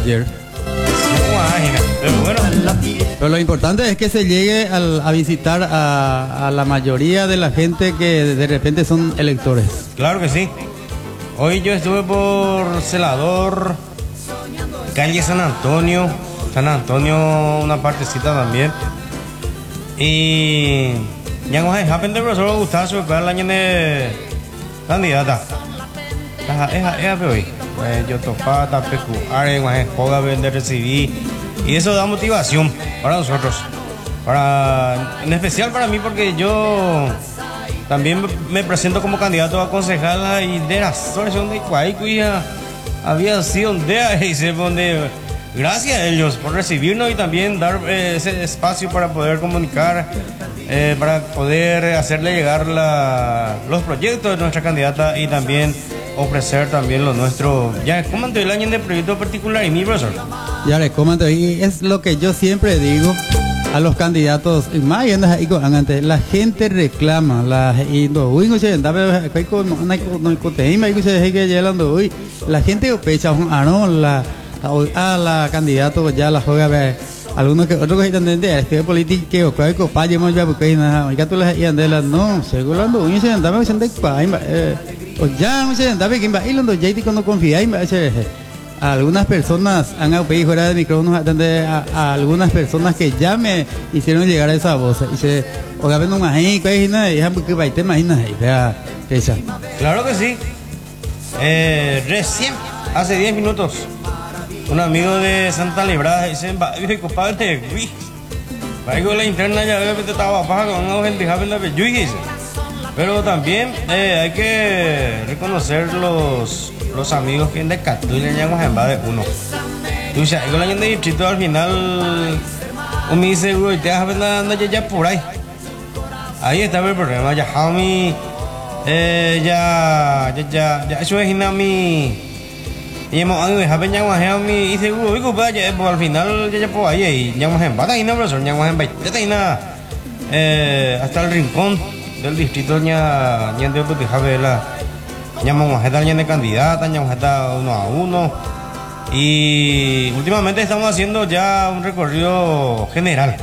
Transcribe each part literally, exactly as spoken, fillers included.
ayer. Pero bueno, Pero lo importante es que se llegue al- a visitar a, a la mayoría de la gente que de repente son electores. claro que sí. Hoy yo estuve por Celador, calle San Antonio, San Antonio, una partecita también. Y ya no hay happen de profesor Gustavo que el año de candidata. Ajá, esa, esa fue hoy. Pues yo topata, pecu, are, más joga, vender, recibir. Y eso da motivación para nosotros. Para, en especial para mí, porque yo también me presento como candidato a concejala y de la asociación de Cuaicuya había sido un día y se pone. Gracias a ellos por recibirnos y también dar eh, ese espacio para poder comunicar, eh, para poder hacerle llegar la, los proyectos de nuestra candidata y también ofrecer también lo nuestro. Ya, ¿cómo ante el año de proyecto particular y mi profesor? Ya les comento, y es lo que yo siempre digo a los candidatos, y más y andas ahí con- antes, la gente reclama, la y no, uy, no sé, andaba ahí con no no coteima, y se que llegando hoy, la gente pecha un arón la a la candidato ya la juega ve algunos que otros que están de este político que o que copa llevamos ya porque nada, oiga tú las y andela no, seguro uy, se andaba se anda eh o ya no se andaba que va y lo ya y cuando confía y algunas personas han pedido fuera de micrófonos atender a, a algunas personas que ya me hicieron llegar a esa voz y se o ven un ahí que nada y que va y te imaginas ahí vea esa. Claro que sí. Eh, recién, hace diez minutos, un amigo de Santa Librada dice, dice compadre, uy, va con la interna ya veo que te estaba baja con una gente joven de dice. Pero también eh, hay que reconocer los los amigos que en de Catuila ya en de uno. Tú sabes, con la gente de distrito al final un me dice, uy, te vas a ver anda ya, ya por ahí. Ahí está el problema, ya Jami, eh, ya, ya, ya, ya, eso es mi. Y hemos años de ya más mi y seguro, digo, vaya, pues al final ya ya por ahí y ya más en bata y no, profesor, ya más en bata y nada, eh, hasta el rincón del distrito ya, ya de porque jabe la, ya más está ya de candidata, ya más está uno a uno y últimamente estamos haciendo ya un recorrido general,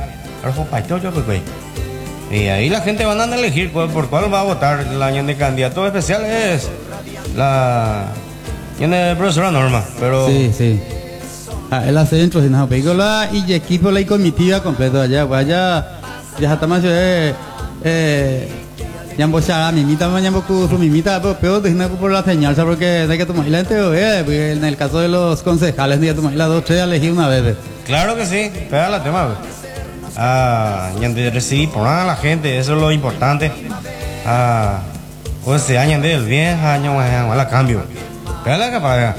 y ahí la gente van a elegir cuál, por cuál va a votar. El año de candidato especial es la tiene profesora Norma, pero Sí, sí. Ah, el centro sin película y equipo la comitiva completo allá, vaya ya está más eh eh ya embochada mimita mañana poco su mimita pero peor de por la señal, ¿sabes? Porque de que tomar la gente eh en el caso de los concejales ni tomar la dos tres elegí una vez. claro que sí, pega la tema. Ah, y de recibir por nada a la gente, eso es lo importante. Ah, pues se añade del bien, año a la cambio. Pega la capa.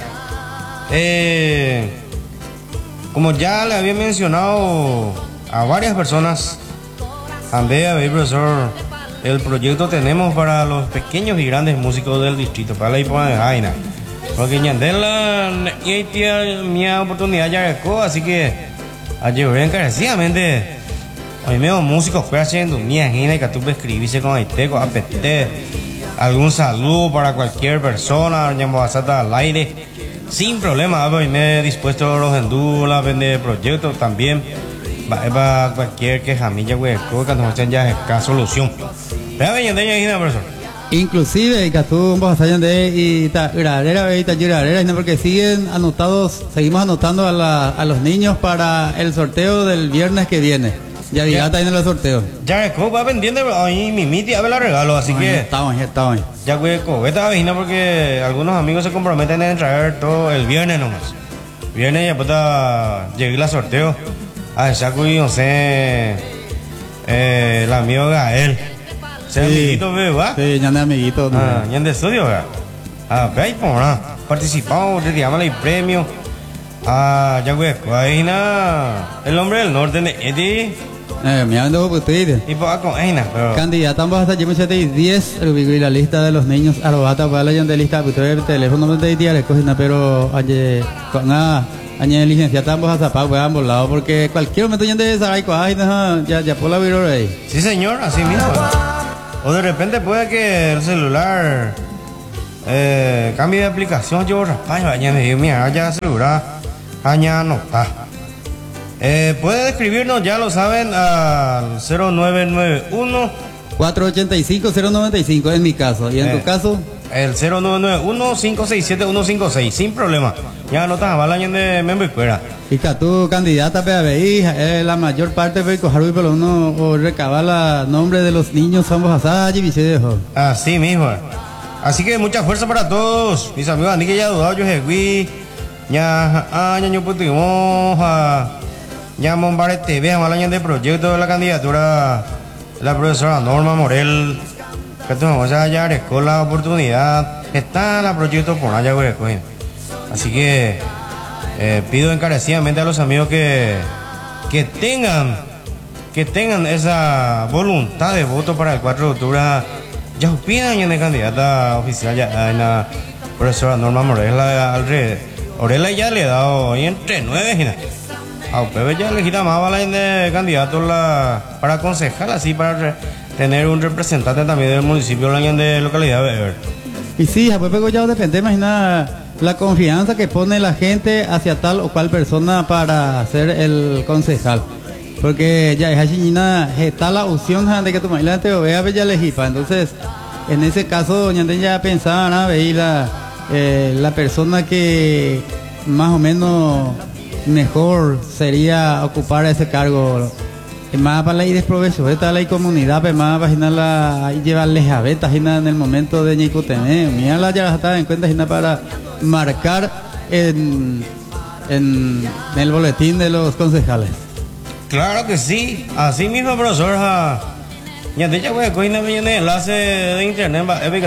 Eh, como ya le había mencionado a varias personas, Andrea, profesor, el proyecto tenemos para los pequeños y grandes músicos del distrito, para la hipona de Jaina. Porque Ñandela y tía mi oportunidad ya recó, así que ayer encarecidamente hoy mismo músicos fue haciendo mi agenda y que tú escribirse con Aiteco, A P T, algún saludo para cualquier persona, llamamos al aire, sin problema. Hoy me he dispuesto los endúlas, vender proyectos también. Va cualquier quejamilla, güey, que nos echan ya esta solución. Vea, ven, ya ya profesor. Inclusive que tú vas a de y ta grarera y ta grarera no porque siguen anotados, seguimos anotando a, la, a los niños para el sorteo del viernes que viene. Ya diga está en el sorteo. Ya el va vendiendo ahí mi miti a ver la regalo, así que estamos, estamos. Ya güey, vete a vecina porque algunos amigos se comprometen en traer todo el viernes nomás. Viernes ya puta llegué la sorteo. Ah, saco y no sé eh, el amigo Gael. Ese sí, amiguito, ¿verdad? Sí, ya de amiguito. Ah, ya de estudio, ¿verdad? Ah, ve ahí por nada. Participamos, te llaman el premio. Ah, ya güey, ahí nada. El hombre del norte de Eddie. Eh, me han dado por Twitter. Y por con Eina, pero. Candidata ambos hasta llevo siete y diez. Y la lista de los niños. Arrobata para la de lista. Pues el teléfono de día le cocina, pero ayer con nada. Añe licenciada ambos hasta para pues, ambos lados porque cualquier momento ya de Saraico ay no ya ya por la viró ahí. Sí señor, así mismo. O de repente puede que el celular eh, cambie de aplicación, yo raspar, ya me digo, mira, ya celular Aña no está. Eh, pueden escribirnos, ya lo saben, al cero nueve nueve uno cuatro ochenta y cinco cero noventa y cinco en mi caso. ¿Y en eh, tu caso? El cero nueve nueve uno cinco seis siete uno cinco seis, sin problema. Ya no estás hablando de Membo y fuera. Y que tu candidata P A B I, eh, la mayor parte de Harvey, pero uno o recaba la nombre de los niños, somos asadas y vicejo. Así mismo. Así que mucha fuerza para todos, mis amigos. Ni que ya dudado yo je ya ah ya yo puto ya Mombare T V al año de proyecto de la candidatura la profesora Norma Morel que tú vamos a hallar con la oportunidad está la proyecto por allá güey. Así que eh, pido encarecidamente a los amigos que que tengan que tengan esa voluntad de voto para el cuatro de octubre. Ya opinan en la candidata oficial ya en la profesora Norma Morel al rey. Orela ya le ha dado ahí entre nueve. A Pepe ya le quita más bala de candidato la, para concejal, así para re, tener un representante también del municipio de localidad de Beber. Y sí, a Pepe ya depende, imagina la confianza que pone la gente hacia tal o cual persona para ser el concejal. Porque ya es así, está la opción de que tu maíz te vea ya legipa. Entonces, en ese caso, doña ya pensaba, ¿no? Veía la, eh, la persona que más o menos mejor sería ocupar ese cargo. Más para la ir desprovecho, esta la comunidad, pues más para la llevarles a vetas en el momento de Ñicutene. Mira la ya estaba en cuenta para marcar en, en, en el boletín de los concejales. Claro que sí, así mismo, profesor. Ya de hecho, voy a de enlace de internet,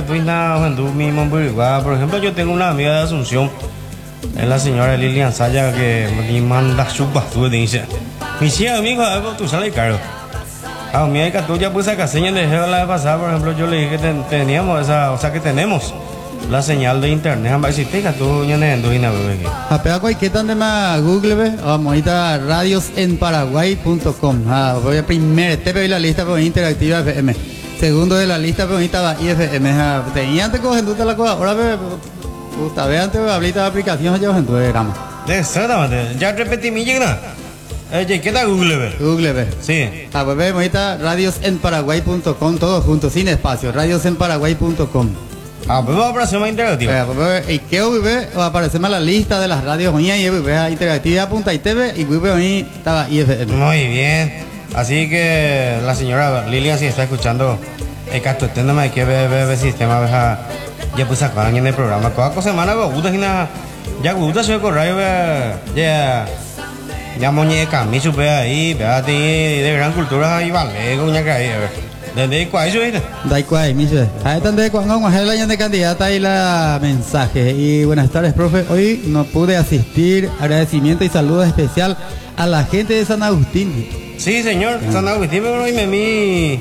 por ejemplo, yo tengo una amiga de Asunción, es la señora Lilian Saya, que me manda su basura, dice. Y sí, amigo, tú sales caro. A mí hay que tú ya puse acá señal de la vez pasada, por ejemplo, yo le dije que ten, teníamos esa, o sea que tenemos la señal de internet. A si te tú ya no hay nada, bebé. A Paraguay, ¿qué tan de más Google, ve? Vamos a radios en paraguay punto com. Ah, voy a primero, te veo la lista por interactiva F M. Segundo de la lista por estaba I F M. Tenía antes cogen tú la cosa, ahora ve, gusta ver antes hablita de aplicación ya en tu gramo. Exactamente, ya repetí mi llegada. Eh, ¿qué tal Google, ve? Google, ve. Sí. Ah, pues ve, ahorita radios en paraguay punto com, todo junto, sin espacio, radios en paraguay punto com. Ah, pues va a aparecer más interactiva. ¿Y qué vive? Va a aparecer más la lista de las radios hoy y vive interactiva punta y T V y vive hoy estaba I F M. Muy bien. Así que la señora Lilian, si está escuchando, el casto exténdame que ve ve sistema veja ya puse acá en el programa. Cada semana va gusta gina ya gusta su correo ya ya moñe camiso ve ahí, ve de gran cultura y vale con ya caí a ver. ¿Desde cuál es eso? ¿De cuál, Michelle? Ahí están de cuando vamos a el año de candidata y la mensaje. Y buenas tardes, profe. Hoy no pude asistir. Agradecimiento y saludo especial a la gente de San Agustín. Sí, señor, sí. San Agustín, pero hoy me mi.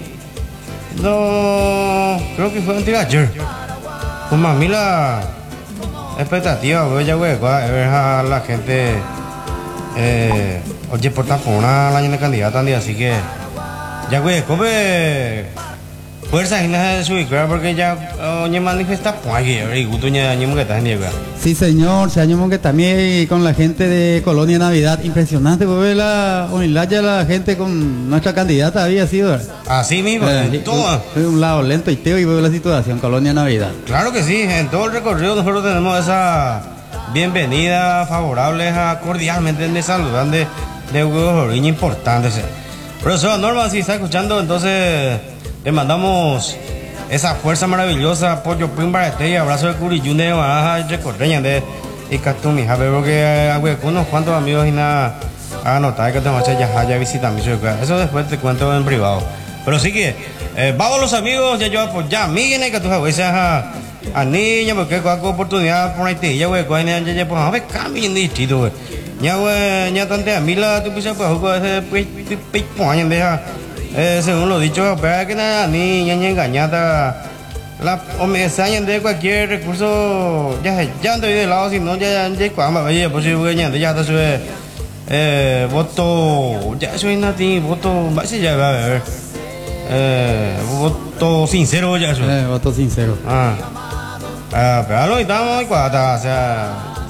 No, creo que fue anteayer. Pues más a mí la expectativa, güey, ya güey, ver a la gente. Eh, oye, por tapona el año de candidata, así que. Ya güey, come fuerza en la su porque ya oye manifesta pues y gutuña año que está en llega. Sí, señor, se año que también con la gente de Colonia Navidad, impresionante ver la unidad ya la gente con nuestra candidata había sido. Así mismo, eh, en todo. Un, un lado lento y teo y ver la situación Colonia Navidad. Claro que sí, en todo el recorrido nosotros tenemos esa bienvenida favorable, a cordialmente de saludar de de un importante. Profesor Norma, si está escuchando, entonces le mandamos esa fuerza maravillosa, apoyo primbarete y abrazo de curiyún de Baraja y Correña de y Catumi. A ver, porque unos cuantos amigos y nada a anotar que te vas a ya ya visitar mi ciudad. Eso después te cuento en privado. Pero sí que, eh, vamos los amigos, ya yo pues ya miren que tú sabes a a niña porque cualquier oportunidad por ahí te ya güey, cuando ya ya pues a ver cambien de distrito güey. Ya güey, ya tanto a mí la tu pisa pues juego ese pues pues pues deja eh, según lo dicho, pero que nada ni ya engañada la o me ensañan de cualquier recurso ya ya ando de lado si no ya ya cuando vaya pues si güey ya ya está su eh voto ya soy nati voto va si ya va a ver eh voto sincero ya eso eh voto sincero ah ah pero lo estamos cuando o sea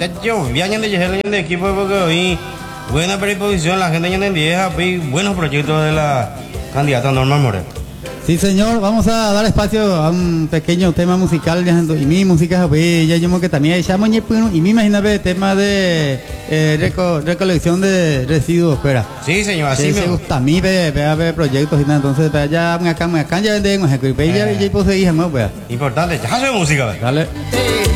ya yo vi años de llegar de equipo porque hoy buena predisposición, la gente ya entendía, buenos proyectos de la candidata Norma Moreno. Sí, señor, vamos a dar espacio a un pequeño tema musical y mi música, pues ya yo que también echamos y me imagínate el tema de eh, reco recolección de residuos, espera. Sí, señor, así me gusta a mí ver ver proyectos y nada, entonces ya me acá me acá ya vendemos, ya ya poseí, pues. Importante, ya hace música, dale.